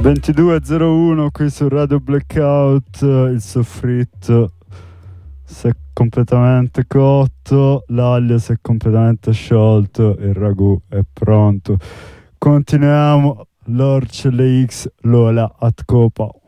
22:01 qui su Radio Blackout. Il soffritto si è completamente cotto, l'aglio si è completamente sciolto, il ragù è pronto. Continuiamo. Lorce LX Lola at Copa.